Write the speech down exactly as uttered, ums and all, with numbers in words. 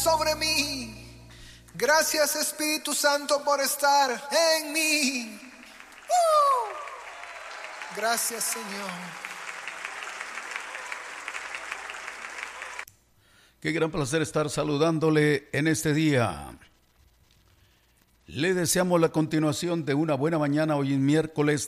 sobre mí. Gracias, Espíritu Santo, por estar en mí. ¡Uh! Gracias, Señor. Qué gran placer estar saludándole en este día. Le deseamos la continuación de una buena mañana hoy en miércoles